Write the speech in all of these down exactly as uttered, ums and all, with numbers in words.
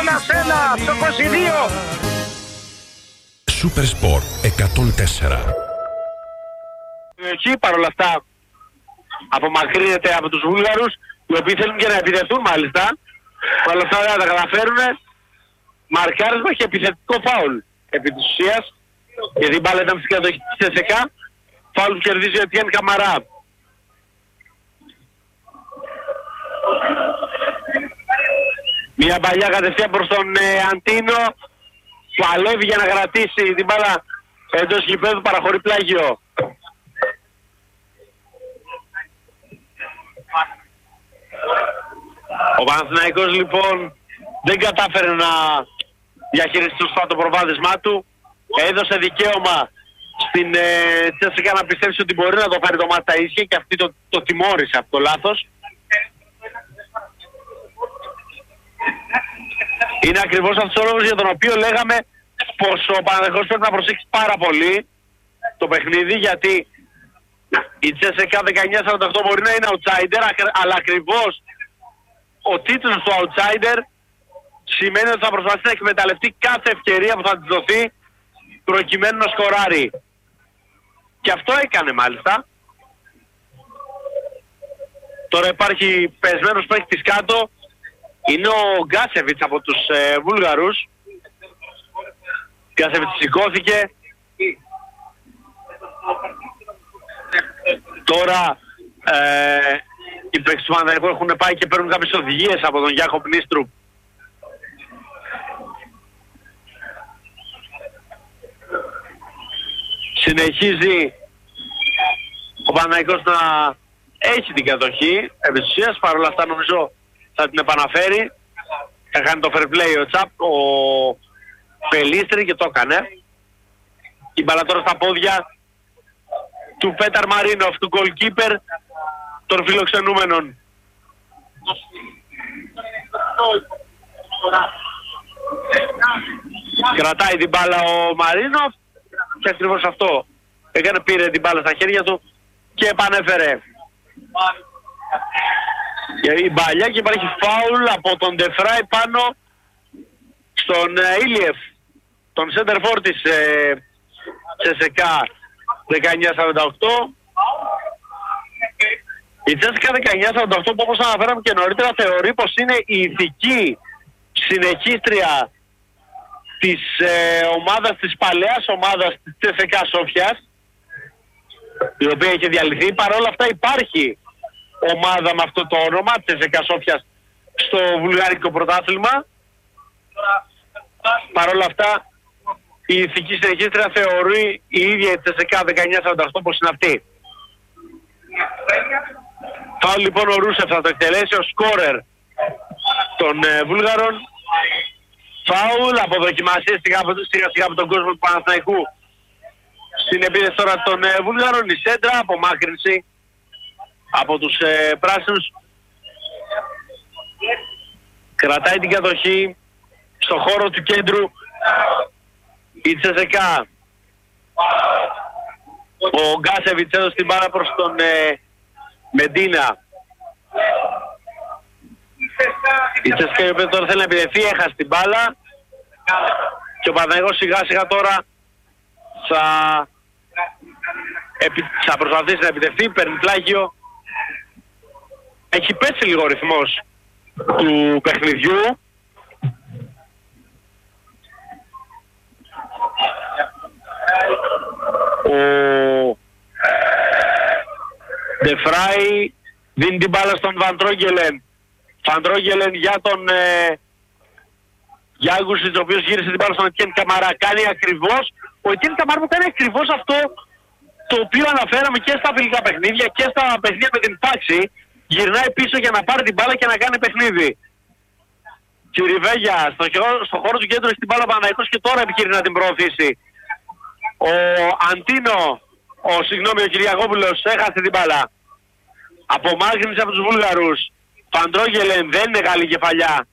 Ένα στο είκοσι δύο. Super Sport εκατόν τέσσερα. Εκεί παρόλα αυτά απομακρύνεται από τους Βούλγαρους, οι οποίοι θέλουν και να επιδεθούν μάλιστα. Παρόλα αυτά δεν τα καταφέρουν. Μαρκάρισμα και επιθετικό φάουλ επί της ουσίας, γιατί η μπάλα ήταν στην κατοχή της ΕΣΕΚΑ. Φάουλ που κερδίζει ο Ετιέν Καμαρά. Μια παλιά κατευθείαν προς τον ε, Αντίνο, παλεύει για να κρατήσει την μπάλα εντός γηπέδου, παραχωρεί πλάγιο. Ο Παναθηναϊκός λοιπόν δεν κατάφερε να διαχειριστεί σωστά το προβάδισμά του. Έδωσε δικαίωμα στην ε, Τσέσικα να πιστέψει ότι μπορεί να το φέρει το μάτι στα ίσια και αυτή το, το τιμώρησε αυτό το λάθος. Είναι ακριβώς αυτός ο λόγος για τον οποίο λέγαμε πως ο Παναθηναϊκός πρέπει να προσέξει πάρα πολύ το παιχνίδι, γιατί η Τσέσικα δεκαεννιά σαράντα οκτώ μπορεί να είναι outsider, αλλά ακριβώς ο τίτλος του outsider σημαίνει ότι θα προσπαθήσει να εκμεταλλευτεί κάθε ευκαιρία που θα της δοθεί προκειμένου να σκοράρει. Και αυτό έκανε μάλιστα. Τώρα υπάρχει πεσμένος παίκτης κάτω. Είναι ο Γκάσεβιτς από τους ε, Βούλγαρους. Γκάσεβιτς σηκώθηκε. Τώρα ε, οι παίκτες του Παναθηναϊκού έχουν πάει και παίρνουν κάποιες οδηγίες από τον Γιάκοπ Νίστρουπ. Συνεχίζει ο Παναθηναϊκός να έχει την κατοχή επί της ουσίας, παρόλα αυτά νομίζω θα την επαναφέρει. Θα κάνει το fair play ο Τσαπ, ο Πελίστρη, και το έκανε. Η μπάλα τώρα στα πόδια του Πέταρ Μαρίνοφ, του goalkeeper των φιλοξενούμενων. Κρατάει την μπάλα ο Μαρίνοφ και ακριβώς αυτό έκανε, πήρε την μπάλα στα χέρια του και επανέφερε η μπαλιά και υπάρχει φάουλ από τον Ντεφράι πάνω στον Ήλιεφ, τον center for της ε, Τσέσικα δεκαεννιά σαράντα οκτώ. Η Τσέσικα δεκαεννιά σαράντα οκτώ, που όπως αναφέραμε και νωρίτερα, θεωρεί πως είναι η ηθική συνεχίστρια της ε, ομάδας, της παλαιάς ομάδας της Τσέσικα Σόφιας, η οποία έχει διαλυθεί. Παρ' όλα αυτά υπάρχει ομάδα με αυτό το όνομα, Τσέσικα Σόφιας, στο βουλγαρικό πρωτάθλημα. Παρ' όλα αυτά η ηθική συνεχίστρια θεωρεί η ίδια η Τσέσικα δεκαεννιά σαράντα οκτώ πως είναι αυτή. Φάουλ λοιπόν ο Ρούσεφ θα το εκτελέσει, ο σκόρερ των ε, Βούλγαρων. Φάουλ, αποδοκιμασίες σιγά σιγά από τον κόσμο του Παναθηναϊκού στην επίθεση τώρα των ε, Βούλγαρων. Η σέντρα, απομάκρυνση από τους ε, πράσινους. Κρατάει την κατοχή στο χώρο του κέντρου η Τσέσικα. Ο Γκάσεβιτς έδωσε την μπάλα προς τον ε, Μεντίνα. Η Τσέσικα, η οποία τώρα θέλει να επιδεθεί, έχασε την μπάλα και ο Παναθηναϊκός σιγά σιγά τώρα θα, επι... θα προσπαθήσει να επιτεθεί, παίρνει πλάγιο. Έχει πέσει λίγο ο ρυθμός του παιχνιδιού. Ο Ντεφράι δίνει την μπάλα στον Βαντρόγγελεν. Βαντρόγγελεν για τον ε, Γιάγκουσιτς, ο οποίος γύρισε την μπάλα στον Ετιέν Καμαρά. Κάνει ακριβώς, ο Ετιέν Καμαρά που κάνει ακριβώς αυτό το οποίο αναφέραμε και στα φιλικά παιχνίδια και στα παιχνίδια με την Πάξη. Γυρνάει πίσω για να πάρει την μπάλα και να κάνει παιχνίδι. Και ο Ριβέγια στο, στο χώρο του κέντρου έχει την μπάλα Παναθηναϊκός και τώρα επιχειρεί να την προωθήσει. Ο Αντίνο, ο συγγνώμη, ο Κυριακόπουλος έχασε την μπάλα. Απομάκρυνση από τους Βούλγαρους. Φαντρόγγελεν, δεν είναι καλή κεφαλιά.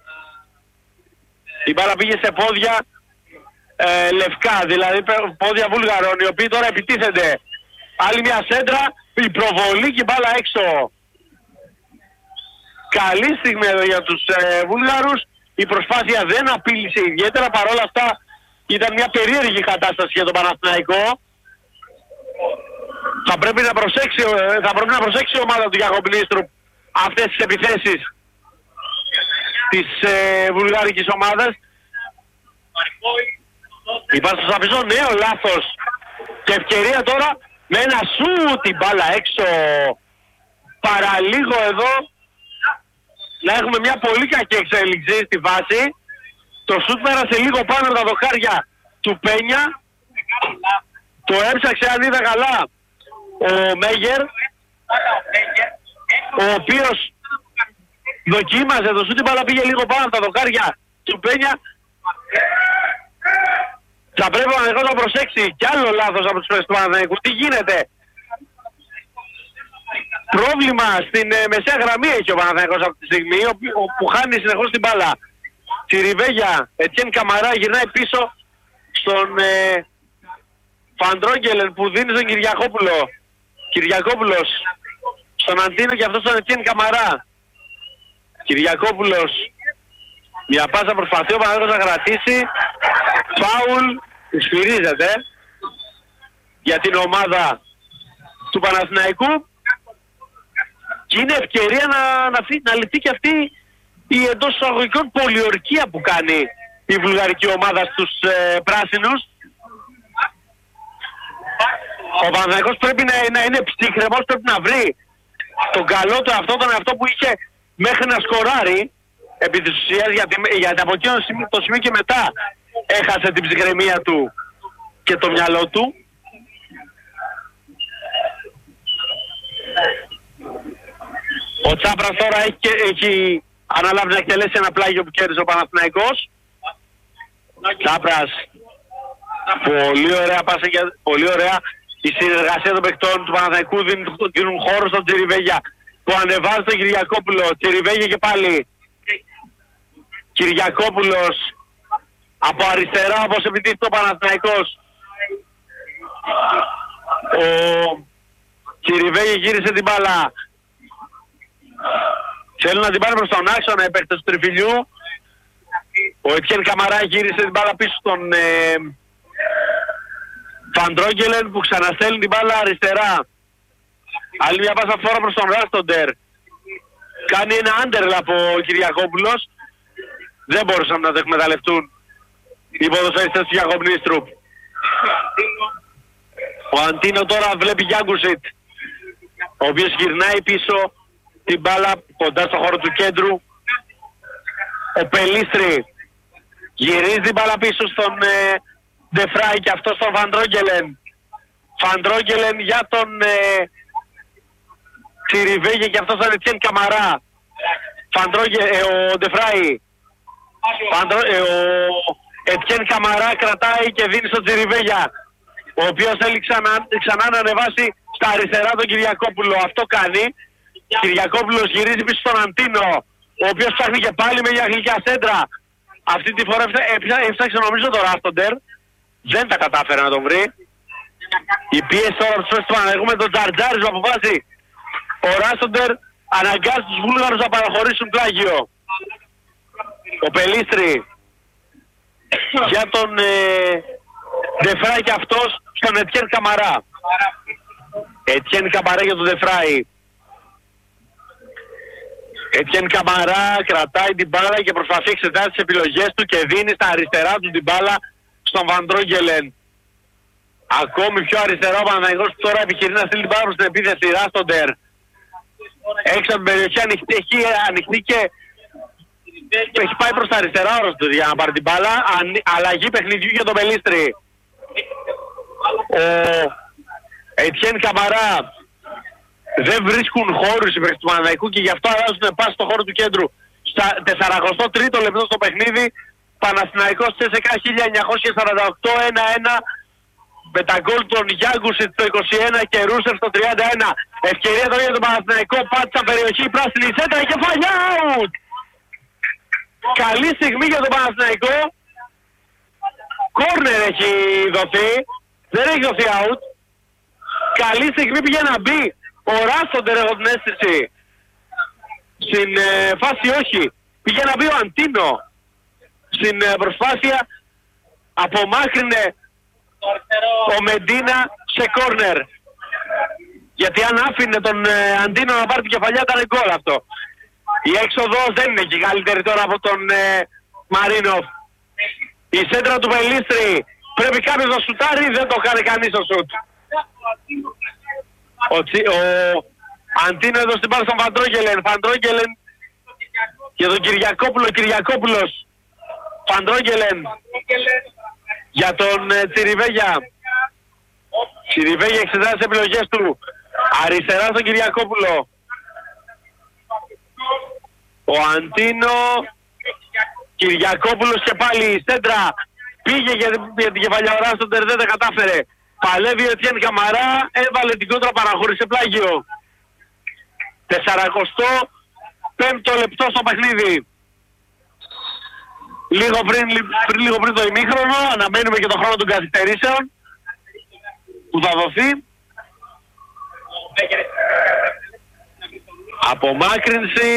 Η μπάλα πήγε σε πόδια ε, λευκά, δηλαδή πόδια Βούλγαρων, οι οποίοι τώρα επιτίθενται. Άλλη μια σέντρα, η προβολή και η μπάλα έξω. Καλή στιγμή εδώ για τους ε, Βούλγαρους, η προσπάθεια δεν απείλησε ιδιαίτερα. Παρόλα αυτά ήταν μια περίεργη κατάσταση για τον Παναθηναϊκό. Θα πρέπει να προσέξει, θα πρέπει να προσέξει η ομάδα του Γιακομπλίστρου αυτές τις επιθέσεις της ε, βουλγαρικής ομάδας. Υπάρχει στο Σαφιζό, νέο λάθος και ευκαιρία τώρα με ένα σου την μπάλα έξω. Παραλίγο εδώ να έχουμε μια πολύ κακή εξέλιξη στη βάση. Το σουτ πέρασε λίγο πάνω από τα δοκάρια του Πένια. Το έψαξε αν είδα καλά ο Μέγερ, ο οποίος δοκίμασε το σουτ, την μπάλα πήγε λίγο πάνω από τα δοκάρια του Πένια. Θα πρέπει ο Παναθηναϊκός να προσέξει κι άλλο λάθος από τους παίκτες του Παναθηναϊκού. Τι γίνεται? Πρόβλημα στην ε, μεσαία γραμμή έχει ο Παναθηναϊκός αυτή τη στιγμή, ο, ο, που χάνει συνεχώς την μπάλα. Τσιριβέγια, Ετιέν Καμαρά γυρνάει πίσω στον ε, Φαντρόγγελεν που δίνει στον Κυριακόπουλο. Κυριακόπουλος στον Αντίνο και αυτός στον Ετιέν Καμαρά. Κυριακόπουλος, μια πάσα προσπαθεί ο Παναθηναϊκός να κρατήσει. Φάουλ, σφυρίζεται για την ομάδα του Παναθηναϊκού. Και είναι ευκαιρία να, να, να λυθεί και αυτή η εντός εισαγωγικών πολιορκία που κάνει η βουλγαρική ομάδα στους ε, πράσινους. Ο Παναθηναϊκός πρέπει να, να είναι ψύχρεμος, πρέπει να βρει τον καλό του αυτό, τον αυτό που είχε μέχρι να σκοράρει επί της ουσίας, γιατί, γιατί από εκείνο το σημείο και μετά έχασε την ψυχραιμία του και το μυαλό του. Ο Τσάπρας τώρα έχει, έχει αναλάβει να εκτελέσει ένα πλάγιο που κέρδισε ο Παναθηναϊκός. Τσάπρας, πολύ ωραία πάσα και πολύ ωραία η συνεργασία των παικτών του Παναθηναϊκού, δίνουν, δίνουν χώρο στον Τσιριβέγια που ανεβάζει τον Κυριακόπουλο. Τσιριβέγια και πάλι Κυριακόπουλος από αριστερά, όπως επιτίθεται ο Παναθηναϊκός. Ο Τσιριβέγια γύρισε την μπάλα. Θέλουν να την πάρουν προς τον άξονα οι παίκτες του τριφυλιού. Ο Ετιέν Καμαρά γύρισε την μπάλα πίσω στον ε, Φαντρόγγελεν που ξαναστέλνει την μπάλα αριστερά. Άλλη μια πάσα φόρα προς τον Ράστοντερ. Κάνει ένα άντερλαπ ο Κυριακόπουλος. Δεν μπορούσαν να το εκμεταλλευτούν οι ποδοσφαιριστές του Γιακομπλίστρου. Ο Αντίνο τώρα βλέπει Γιάγκουσιτ, ο οποίος γυρνάει πίσω την μπάλα κοντά στο χώρο του κέντρου. Ο Πελίστρη γυρίζει την μπάλα πίσω στον ε, Ντεφράι και αυτό στον Φαντρόγγελεν. Φαντρόγγελεν για τον ε, Τσιριβέγια και αυτό στον Ετιέν Καμαρά. Φαντρόγγε, ε, ο Ντεφράι. Φαντρο, ε, ο Ετιέν Καμαρά κρατάει και δίνει στον Τσιριβέγια, ο οποίος θέλει ξανά, ξανά να ανεβάσει στα αριστερά τον Κυριακόπουλο. Αυτό κάνει. Κυριακόπουλος γυρίζει πίσω στον Αντίνο, ο οποίος ψάχνει και πάλι με μια γλυκιά σέντρα. Αυτή τη φορά έφταξε νομίζω το Ράστοντερ. Δεν τα κατάφερε να τον βρει. Η πίεση τώρα από τους φέστες του Παναθηναϊκού με τον τζαρτζάρισμα που βάζει ο Ράστοντερ αναγκάζει τους Βούλγαρους να παραχωρήσουν πλάγιο. Ο Πελίστρη για τον Ντεφράι και αυτός στον Ετιέν Καμαρά. Ετιέν Καμαρά για τον Ντεφράι. Ετιέν Καμαρά κρατάει την μπάλα και προσπαθεί εξετάσει τις επιλογές του και δίνει στα αριστερά του την μπάλα στον Βαντρόγγελεν. Ακόμη πιο αριστερά ο Παναθηναϊκός τώρα επιχειρεί να στείλει την μπάλα προς την επίθεση. Ράστοντερ έξω από την περιοχή ανοιχτή, έχει ανοιχτεί και έχει πάει προς τα αριστερά όρος του για να πάρει την μπάλα. Αλλαγή παιχνιδιού για τον Πελίστρη. Ο Ετιέν Καμαρά δεν βρίσκουν χώρους οι παίκτες του Παναθηναϊκού και γι' αυτό αλλάζουν πάση στο χώρο του κέντρου. Στα σαράντα τρία λεπτό στο παιχνίδι, Παναθηναϊκός Τσέσσεκα χίλια εννιακόσια σαράντα οκτώ ένα ένα με τα γκολ των Γιάγκουσιτ το είκοσι ένα και Ρούσεφ το τριάντα ένα. Ευκαιρία τώρα για τον Παναθηναϊκό, πάτησαν περιοχή, πράσινη σέντρα, κεφάλια out! Καλή στιγμή για τον Παναθηναϊκό. Κόρνερ έχει δοθεί, δεν έχει δοθεί out. Καλή στιγμή πήγε να μπει ο Ράστοντερ, έχω την αίσθηση. Στην ε, φάση όχι. Πήγε να μπει ο Αντίνο. στην προσπάθεια. Απομάκρυνε ο Μεντίνα σε κόρνερ. Γιατί αν άφηνε τον ε, Αντίνο να πάρει την κεφαλιά ήταν γκολ αυτό. Η έξοδος δεν είναι και καλύτερη τώρα από τον ε, Μαρίνοφ. Η σέντρα του Πελίστρη. Πρέπει κάποιος να σουτάρει, δεν το κάνει κανείς το σουτ. Ο, Τσι, ο Αντίνο εδώ στην πάρα στον Φαντρόγγελεν. Φαντρόγγελεν και τον Κυριακόπουλο. Κυριακόπουλος. Φαντρόγγελεν για τον ε, Τσιριβέγια. Τσιριβέγια εξετάζει τις επιλογές του. Αριστερά στον Κυριακόπουλο. Ο Αντίνο. Κυριακόπουλος και πάλι η σέντρα. Πήγε για την, για την κεφαλιά ορά στον Τερδέ, δεν κατάφερε. Παλεύει ο Ετιέν Καμαρά, έβαλε την κόντρα, παραχώρησε πλάγιο. σαράντα πέμπτο λεπτό στο παιχνίδι. Λίγο πριν, πριν, λίγο πριν το ημίχρονο, αναμένουμε και τον χρόνο των καθυστερήσεων που θα δοθεί. Απομάκρυνση.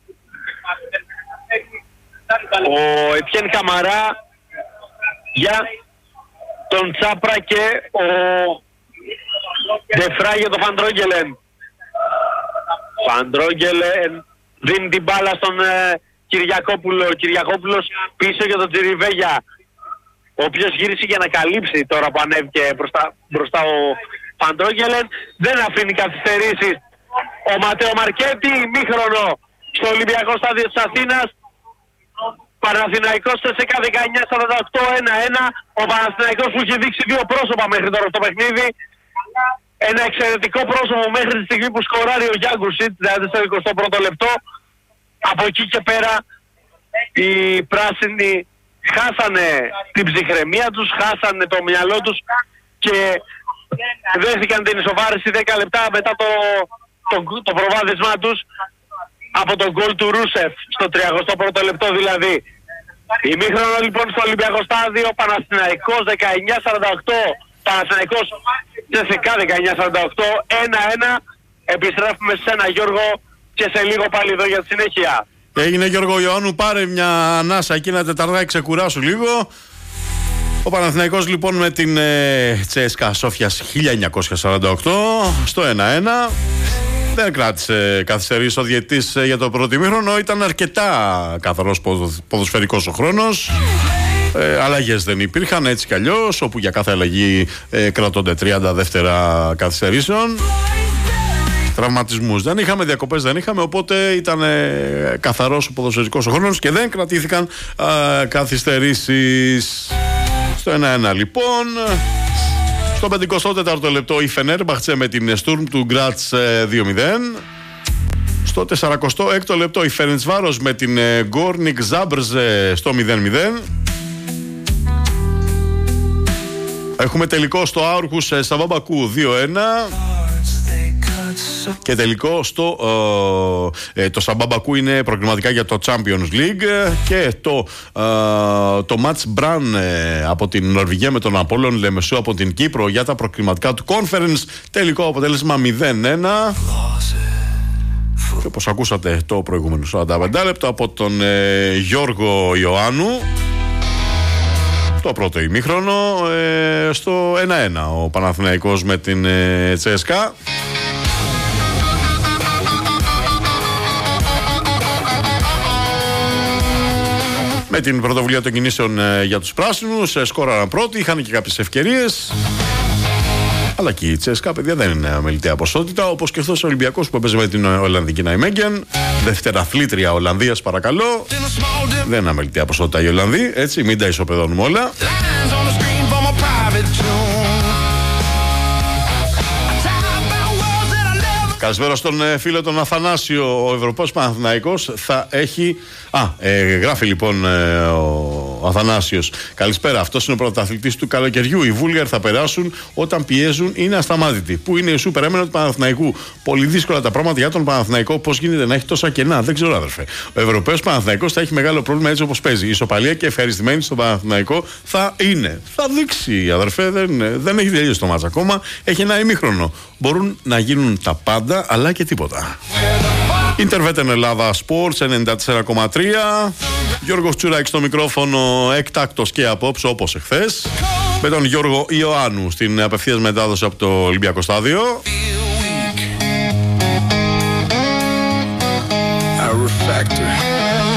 Ο Ετιέν Καμαρά για τον Τσάπρα και ο Ντεφρά για τον Φαντρόγγελεν. Φαντρόγγελεν δίνει την μπάλα στον ε, Κυριακόπουλο. Ο Κυριακόπουλος πίσω για τον Τσιριβέγια, ο οποίος γύρισε για να καλύψει τώρα που ανέβηκε μπροστά, μπροστά ο Φαντρόγγελεν. Δεν αφήνει καθυστερήσεις ο Ματέο Μαρκέτη. Ημίχρονο στο Ολυμπιακό Στάδιο της Αθήνας. Παναθηναϊκός ΣΕΣΚΑ δεκαεννιά σαράντα οκτώ ένα ένα. Ο Παναθηναϊκός που έχει δείξει δύο πρόσωπα μέχρι τώρα στο παιχνίδι. Ένα εξαιρετικό πρόσωπο μέχρι τη στιγμή που σκοράρει ο Γιάγκουσιτ, δηλαδή στο εικοστό πρώτο λεπτό. Από εκεί και πέρα οι πράσινοι χάσανε την ψυχραιμία τους, χάσανε το μυαλό τους και δέχτηκαν την ισοβάρηση δέκα λεπτά μετά το, το, το προβάδισμά τους από τον γκολ του Ρούσεφ στο τριακοστό πρώτο λεπτό δηλαδή. Ημίχρονο λοιπόν στο Ολυμπιακό Στάδιο, Παναθηναϊκός δεκαεννιά σαράντα οκτώ, Παναθηναϊκός ΣΕΣΚΑ δεκαεννιά σαράντα οκτώ, ένα ένα. Επιστρέφουμε σε ένα Γιώργο και σε λίγο πάλι εδώ για τη συνέχεια. Έγινε Γιώργο Ιωάννου, πάρε μια ανάσα εκεί ένα τεταρτάκι, ξεκουράσου λίγο. Ο Παναθηναϊκός λοιπόν με την ε, Τσέσκα Σόφιας χίλια εννιακόσια σαράντα οκτώ στο ένα ένα. Δεν κράτησε καθυστερήσεις ο διαιτητής για το πρώτο ημίχρονο. Ήταν αρκετά καθαρός ποδοσφαιρικός ο χρόνος. Ε, αλλαγές δεν υπήρχαν έτσι κι αλλιώς, όπου για κάθε αλλαγή ε, κρατώνται τριάντα δεύτερα καθυστερήσεων. Τραυματισμούς δεν είχαμε, διακοπές δεν είχαμε, οπότε ήταν ε, καθαρός ο ποδοσφαιρικός ο χρόνος και δεν κρατήθηκαν ε, καθυστερήσεις. Στο ένα ένα λοιπόν. Στο πενηκοστό τέταρτο λεπτό η Φενέρμπαχτσε με την Στουρμ του Γκράτς δύο μηδέν. Στο σαρανταέκτο έκτο λεπτό η Φερεντσβάρος με την Γκόρνικ Ζάμπρζε στο μηδέν μηδέν. Έχουμε τελικό στο Άουρχους Σαββαμπακού δύο ένα. Και τελικό στο ε, το Σαμπαμπακού είναι προκριματικά για το Champions League. Και το, ε, το Mats Brann ε, από την Νορβηγία με τον Απόλλων Λεμεσού από την Κύπρο για τα προκριματικά του Conference. Τελικό αποτέλεσμα μηδέν ένα. Και όπως ακούσατε το προηγούμενο σαράντα πέντε λεπτό από τον ε, Γιώργο Ιωάννου, το πρώτο ημίχρονο ε, στο ένα ένα ο Παναθηναϊκός με την ε, Τσέσκα. Με την πρωτοβουλία των κινήσεων ε, για τους πράσινους, ε, σκόραραν πρώτοι, είχαν και κάποιες ευκαιρίες. Αλλά και η Τσέσκα, παιδιά, δεν είναι αμεληταία ποσότητα. Όπως και αυτός ο Ολυμπιακός που έπαιζε με την Ολλανδική Ναϊμέγγεν. Δευτεραθλήτρια Ολλανδίας, παρακαλώ. Δεν είναι αμεληταία ποσότητα οι Ολλανδοί, έτσι, μην τα ισοπεδώνουμε όλα. Καλησπέρα στον ε, φίλο τον Αθανάσιο. Ο Ευρωπαίος Παναθηναϊκός θα έχει... Α, ε, γράφει λοιπόν ε, ο Αθανάσιος. Καλησπέρα, αυτός είναι ο πρωταθλητής του καλοκαιριού. Οι Βούλγαροι θα περάσουν όταν πιέζουν, είναι ασταμάτητοι. Πού είναι η σούπερ έμενα του Παναθηναϊκού? Πολύ δύσκολα τα πράγματα για τον Παναθηναϊκό. Πώς γίνεται να έχει τόσα κενά? Δεν ξέρω, αδερφέ. Ο Ευρωπαίος Παναθηναϊκός θα έχει μεγάλο πρόβλημα έτσι όπως παίζει. Η ισοπαλία και ευχαριστημένη στον Παναθηναϊκό θα είναι. Θα δείξει, αδερφέ. Δεν, δεν έχει τελειώσει το μάτς ακόμα. Έχει ένα ημίχρονο. Μπορούν να γίνουν τα πάντα, αλλά και τίποτα. Ιντερβέτεν Ελλάδα Sports ενενήντα τέσσερα κόμμα τρία. Γιώργος Τσουράκης στο μικρόφωνο, εκτάκτος και απόψε όπως εχθές, με τον Γιώργο Ιωάννου στην απευθείας μετάδοση από το Ολυμπιακό Στάδιο. Factor.